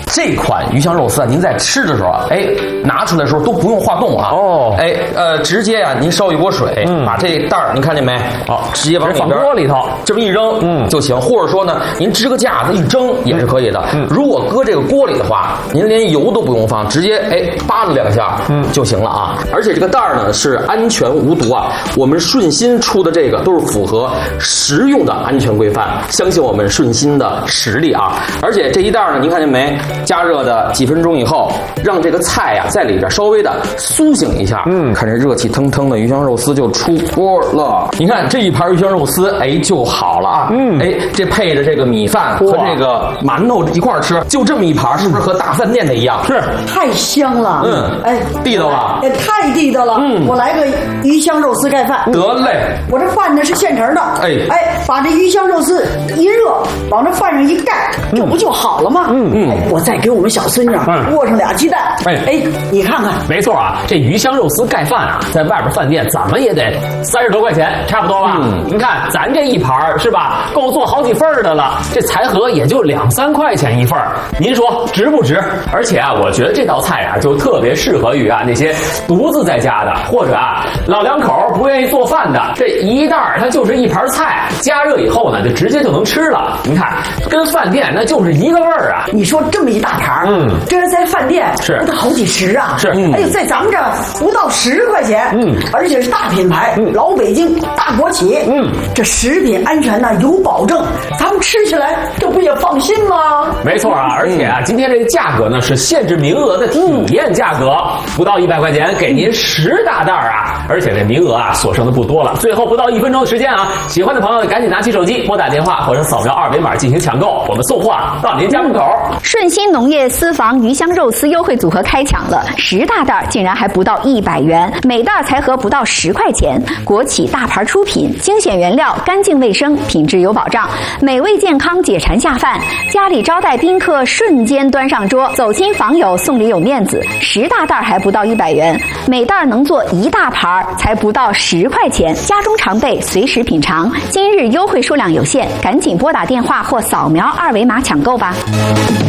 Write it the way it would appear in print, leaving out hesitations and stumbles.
这款鱼香肉丝啊，您在吃的时候啊，拿出来的时候都不用化冻啊。直接啊，您烧一锅水，把这袋儿您看见没？直接往里边放锅里头， 这么一扔，就行。或者说呢，您支个架子一蒸也是可以的。如果搁这个锅里的话，您连油都不用放，直接扒拉2下，就行了啊。而且这个袋儿呢是安全无毒啊，我们顺心出的这个都是符合食用的安全规范，相信我们顺心的实力啊。而且这一袋呢，您看见没？加热的几分钟以后，让这个菜呀在里边稍微的苏醒一下，看这热气腾腾的鱼香肉丝就出锅了。你看这一盘鱼香肉丝，就好了啊。这配着这个米饭和这个馒头一块吃，就这么一盘，是不是和大饭店的一样？ 是， 太香了。 地道吧？ 太地道了。我来个鱼香肉丝盖饭。 得嘞， 我这饭呢是现成的。把这鱼香肉丝一热，往这饭上一盖，这不就好了吗？我再给我们小孙女握上2鸡蛋。你看看， 没错啊，这鱼香肉丝盖饭啊，在外边饭店怎么也得30多块钱，差不多吧？您看咱这一盘是吧，够做好几份的了，这财盒也就2、3块钱一份，您说值不值？而且啊，我觉得这道菜啊，就特别适合于啊那些独自在家的，或者啊老两口不愿意做饭的，这一袋它就是一盘菜，加热以后呢，就直接就能吃了。您看，跟饭店那就是一个味儿啊！ 你说这么一大盘，这是在饭店是不到好几十啊！ 是， 在咱们这不到10块钱，而且是大品牌，老北京大国企，这食品安全呢有保证，咱们吃起来这不也放心吗？ 没错啊，而且啊，今天这个价格呢是限制名额的体验价格，不到100块钱给您10大袋啊！而且这名额啊所剩的不多了，最后不到1分钟的时间啊，喜欢的朋友赶紧拿起手机拨打电话或者扫描2维码进行抢购，我们送货到您家门口。 顺心农业私房鱼香肉丝优惠组合开抢了，10大袋竟然还不到100元，每袋才合不到10块钱。国企大牌出品，精选原料，干净卫生，品质有保障，美味健康，解馋下饭。家里招待宾客瞬间端上桌，走亲访友送礼有面子。10大袋还不到100元，每袋能做1大盘，才不到10块钱。家中常备，随时品尝。今日优惠数量有限，赶紧拨打电话或扫描2维码抢购吧。